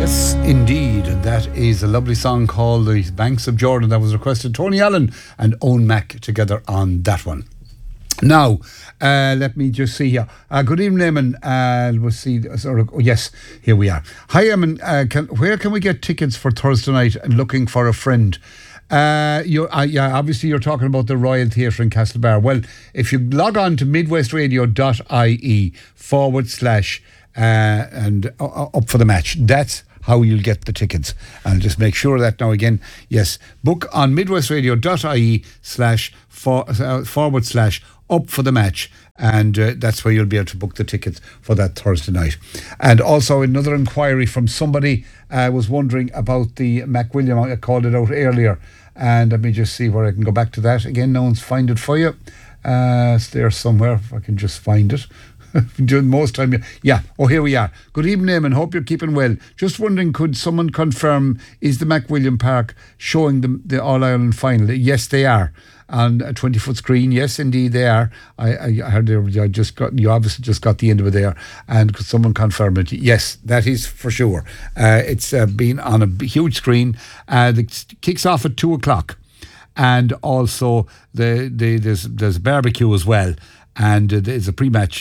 Yes, indeed. And that is a lovely song called The Banks of Jordan that was requested. Tony Allen and Owen Mack together on that one. Now, let me just see here. Good evening, Eamon. We'll see. Yes, here we are. Hi, Eamon. Where can we get tickets for Thursday night and looking for a friend? Obviously you're talking about the Royal Theatre in Castlebar. Well, if you log on to midwestradio.ie / and up for the match, that's how you'll get the tickets. And just make sure that now again, yes, book on midwestradio.ie / up for the match, and that's where you'll be able to book the tickets for that Thursday night. And also another inquiry from somebody was wondering about the McWilliam. I called it out earlier, and let me just see where I can go back to that again. No one's find it for you. It's there somewhere if I can just find it. Most time, yeah. Oh, here we are. Good evening, and hope you're keeping well. Just wondering, could someone confirm, is the McWilliam Park showing the All-Ireland final? Yes, they are. On a 20-foot screen, yes, indeed they are. I heard you obviously just got the end of it there. And could someone confirm it? Yes, that is for sure. It's been on a huge screen. It kicks off at 2:00, and also there's barbecue as well. And there's a pre-match,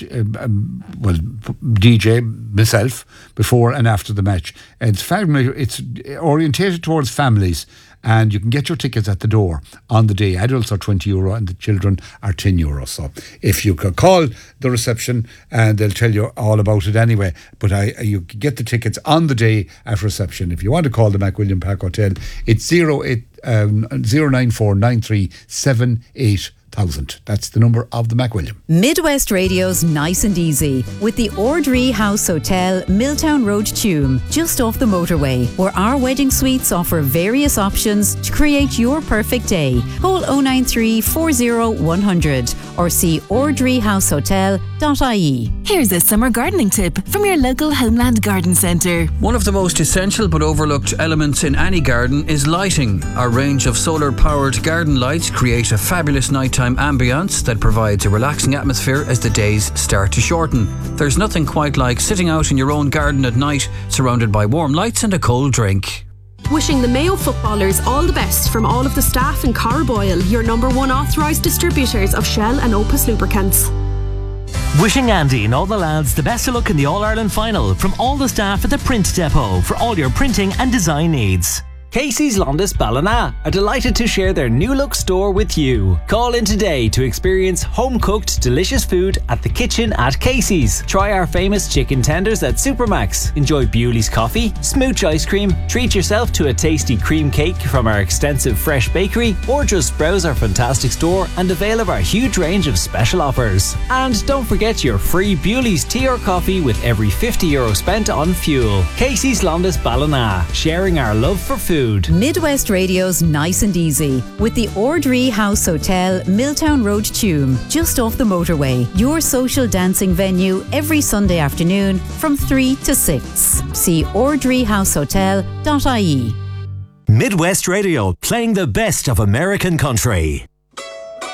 DJ, myself, before and after the match. It's family. It's orientated towards families, and you can get your tickets at the door on the day. Adults are €20 and the children are €10. So if you could call the reception, and they'll tell you all about it anyway. But you can get the tickets on the day at reception. If you want to call the McWilliam Park Hotel, it's 0949378. That's the number of the McWilliam. Midwest Radio's Nice and Easy with the Ordree House Hotel, Milltown Road, Tuam, just off the motorway, where our wedding suites offer various options to create your perfect day. Call 093 40 100 or see ordreehousehotel.ie. Here's a summer gardening tip from your local Homeland Garden Centre. One of the most essential but overlooked elements in any garden is lighting. Our range of solar-powered garden lights create a fabulous nighttime ambience that provides a relaxing atmosphere as the days start to shorten. There's nothing quite like sitting out in your own garden at night, surrounded by warm lights and a cold drink. Wishing the Mayo footballers all the best from all of the staff in Carboyle, your #1 authorised distributors of Shell and Opus lubricants. Wishing Andy and all the lads the best of luck in the All-Ireland final from all the staff at the Print Depot for all your printing and design needs. Casey's Londis Ballina are delighted to share their new look store with you. Call in today to experience home-cooked delicious food at the kitchen at Casey's. Try our famous chicken tenders at Supermax. Enjoy Bewley's coffee, smooch ice cream, treat yourself to a tasty cream cake from our extensive fresh bakery, or just browse our fantastic store and avail of our huge range of special offers. And don't forget your free Bewley's tea or coffee with every €50 spent on fuel. Casey's Londis Ballina, sharing our love for food. Midwest Radio's Nice and Easy with the Ordree House Hotel, Milltown Road, Tuam, just off the motorway. Your social dancing venue every Sunday afternoon from 3 to 6. See ordreehousehotel.ie. Midwest Radio, playing the best of American country.